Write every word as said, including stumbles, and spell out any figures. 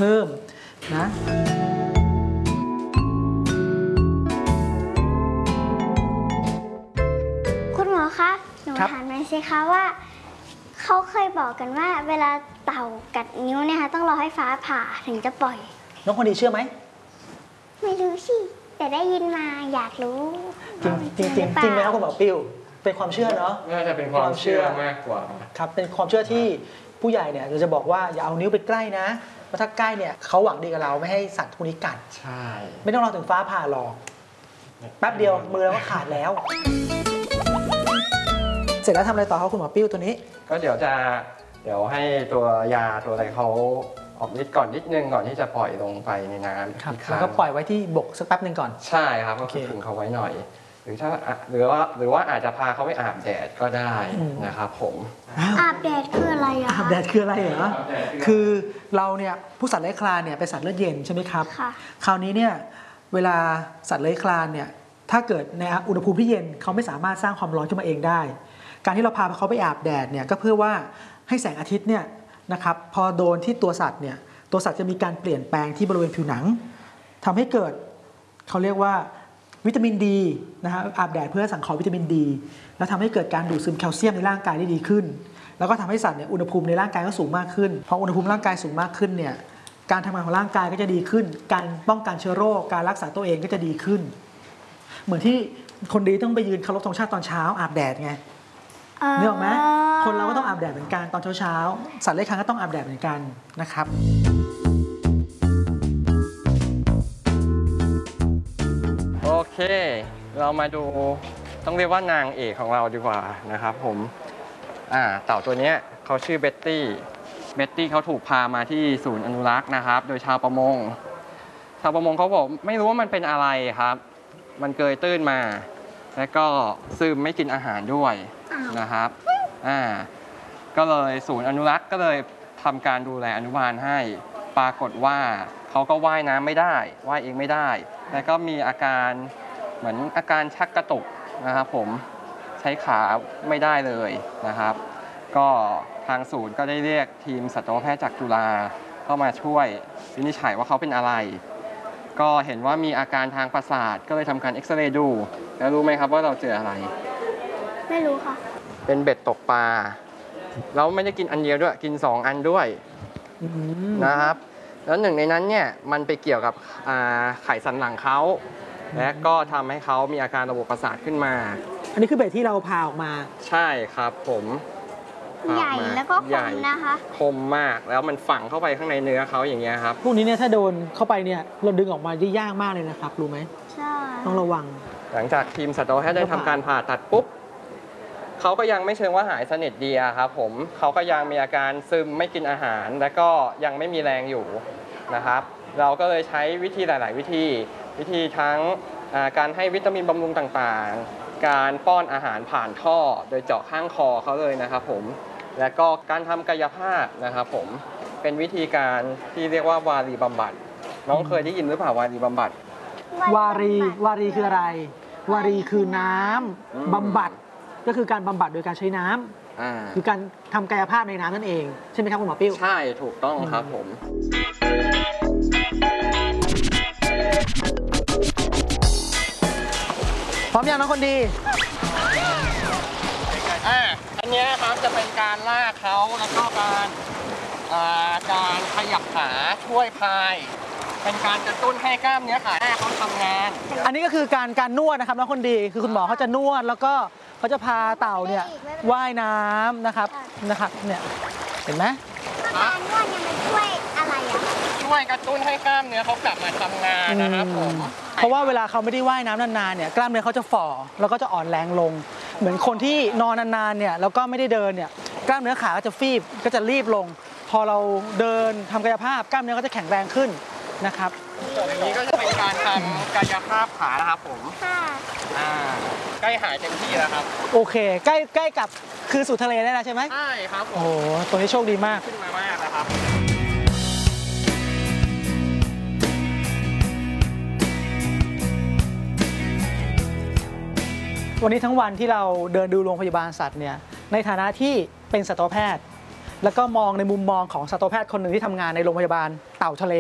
พิ่มนะคุณหมอคะหนูถามหน่อยสิคะว่าเขาเคยบอกกันว่าเวลาเต่ากัดนิ้วเนี่ยค่ะต้องรอให้ฟ้าผ่าถึงจะปล่อยน้องคนดีเชื่อไหมไม่รู้สิแต่ได้ยินมาอยากรู้จริงจริงจริงจริงไหมครับคุณหมอปิ้วเป็นความเชื่อเนาะน่าจะเป็นความเชื่อมากกว่าครับเป็นความเชื่อที่ผู้ใหญ่เนี่ยจะบอกว่าอย่าเอานิ้วไปใกล้นะเพราะถ้าใกล้เนี่ยเขาหวังดีกับเราไม่ให้สัตว์พวกนี้กัดใช่ไม่ต้องรอถึงฟ้าผ่าหรอกแป๊บเดียวมือเราก็ขาดแล้วเสร็จแล้วทำอะไรต่อครับคุณหมอปิ้วตัวนี้ก็เดี๋ยวจะเดี๋ยวให้ตัวยาตัวอะไรเขาออกฤทธิ์ก่อนนิดนึงก่อนที่จะปล่อยลงไปในน้ำครับแล้วก็ปล่อยไว้ที่บกสักแป๊บหนึ่งก่อนใช่ครับก็คือถึงเขาไว้หน่อยหรือถ้าหรือว่าหรือว่าอาจจะพาเขาไปอาบแดดก็ได้นะครับผมอาบแดดคืออะไรอะอาบแดดคืออะไรเหรอคือเราเนี่ยผู้สัตว์เลื้อยคลานเนี่ยเป็นสัตว์เลือดเย็นใช่ไหมครับคราวนี้เนี่ยเวลาสัตว์เลื้อยคลานเนี่ยถ้าเกิดในอุณหภูมิที่เย็นเขาไม่สามารถสร้างความร้อนขึ้นมาเองได้การที่เราพาเขาไปอาบแดดเนี่ยก็เพื่อว่าให้แสงอาทิตย์เนี่ยนะครับพอโดนที่ตัวสัตว์เนี่ยตัวสัตว์จะมีการเปลี่ยนแปลงที่บริเวณผิวหนังทำให้เกิดเขาเรียกว่าวิตามินดีนะฮะอาบแดดเพื่อสังเคราะห์วิตามินดีแล้วทำให้เกิดการดูดซึมแคลเซียมในร่างกายได้ดีขึ้นแล้วก็ทำให้สัตว์เนี่ยอุณหภูมิในร่างกายก็สูงมากขึ้นพออุณหภูมิร่างกายสูงมากขึ้นเนี่ยการทำงานของร่างกายก็จะดีขึ้นการป้องกันเชื้อโรคการรักษาตัวเองก็จะดีขึ้นเหมือนที่คนดีต้องไปยืนเคารพธงชาติตอนเช้าอาบแดดไงนึกออกไหมคนเราก็ต้องอาบแดดเหมือนกันตอนเช้าๆสัตว์เลื้อยคลานก็ต้องอาบแดดเหมือนกันนะครับโอเคเรามาดูต้องเรียกว่านางเอกของเราดีกว่านะครับผมอ่าเต่าตัวนี้เขาชื่อเบ็ตตี้เบ็ตตี้เขาถูกพามาที่ศูนย์อนุรักษ์นะครับโดยชาวประมงชาวประมงเขาบอกไม่รู้ว่ามันเป็นอะไรครับมันเกยตื้นมาแล้วก็ซึมไม่กินอาหารด้วยนะครับอ่าก็เลยศูนย์อนุรักษ์ก็เลยทำการดูแลอนุบาลให้ปรากฏว่าเขาก็ว่ายน้ำไม่ได้ว่ายเองไม่ได้แล้วก็มีอาการเหมือนอาการชักกระตุกนะครับผมใช้ขาไม่ได้เลยนะครับก็ทางศูนย์ก็ได้เรียกทีมสัตวแพทย์จากจุฬาเข้ามาช่วยวินิจฉัยว่าเขาเป็นอะไรก็เห็นว่ามีอาการทางประสาทก็เลยทำการเอ็กซเรย์ดูแล้วรู้ไหมครับว่าเราเจออะไรไม่รู้ค่ะเป็นเบ็ดตกปลาแล้วไม่ได้กินอันเดียวด้วยกินสองอันด้วยนะครับแล้วหนึ่งในนั้นเนี่ยมันไปเกี่ยวกับไขสันหลังเขาและก็ทำให้เขามีอาการระบบประสาทขึ้นมาอันนี้คือเบ็ดที่เราพาออกมาใช่ครับผมใหญ่แล้วก็คมนะคะคมมากแล้วมันฝังเข้าไปข้างในเนื้อเขาอย่างเงี้ยครับพวกนี้เนี่ยถ้าโดนเข้าไปเนี่ยเราดึงออกมาได้ยากมากเลยนะครับรู้ไหมใช่ต้องระวังหลังจากทีมสัตวแพทย์ได้ทำการผ่าตัดปุ๊บเขาก็ยังไม่เชิงว่าหายสนิทดีครับผมเขาก็ยังมีอาการซึมไม่กินอาหารและก็ยังไม่มีแรงอยู่นะครับเราก็เลยใช้วิธีหลายๆวิธีวิธีทั้งการให้วิตามินบำรุงต่างๆการป้อนอาหารผ่านท่อโดยเจาะข้างคอเขาเลยนะครับผมและก็การทำกายภาพนะครับผมเป็นวิธีการที่เรียกว่าวารีบำบัดน้องเคยได้ยินหรือเปล่าวารีบำบัดวารีวารีคืออะไรวารีคือน้ำบำบัดก็คือการบำบัดโดยการใช้น้ำคือการทำกายภาพในน้ำนั่นเองใช่ไหมครับคุณหมอปิ้วใช่ถูกต้องครับผมพร้อมยังน้องคนดีอ่าอันนี้ครับจะเป็นการลากเขาแล้วก็การการขยับขาช่วยพายเป็นการกระตุ้นให้กล้ามเนื้อขาหน้าเขาทำงานอันนี้ก็คือการการนวดนะครับน้องคนดีคือคุณหมอเขาจะนวดแล้วก็เขาจะพาเต่าเนี่ยว่ายน้ำนะครับนะครับเนี่ยเห็นไหมการนวดเนี่ยมันช่วยอะไรอ่ะช่วยกระตุ้นให้กล้ามเนื้อเขากลับมาทำงานนะครับผมเพราะว่าเวลาเขาไม่ได้ว่ายน้ำนานๆเนี่ยกล้ามเนื้อเขาจะฝ่อแล้วก็จะอ่อนแรงลงเหมือนคนที่นอนนานๆเนี่ยแล้วก็ไม่ได้เดินเนี่ยกล้ามเนื้อขาก็จะฟีบก็จะรีบลงพอเราเดินทำกายภาพกล้ามเนื้อก็จะแข็งแรงขึ้นนะครับอย่างนี้ก็จะเป็นการทำกายภาพขานะครับผมค่ะอ่าใกล้หายเต็มที่แล้วครับโอเคใกล้ใกล้กับคือสู่ทะเลได้แล้วใช่ไหมใช่ครับโอ้โหตัวนี้โชคดีมากขึ้นมามากนะครับวันนี้ทั้งวันที่เราเดินดูโรงพยาบาลสัตว์เนี่ยในฐานะที่เป็นสัตวแพทย์แล้วก็มองในมุมมองของสัตวแพทย์คนหนึ่งที่ทำงานในโรงพยาบาลเต่าทะเล